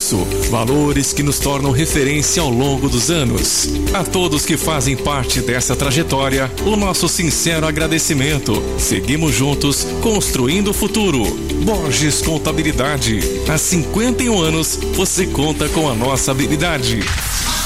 isso, valores que nos tornam referência ao longo dos anos. A todos que fazem parte dessa trajetória, o nosso sincero agradecimento. Seguimos juntos, construindo o futuro. Borges Contabilidade. Há 51 anos, você conta com a nossa habilidade.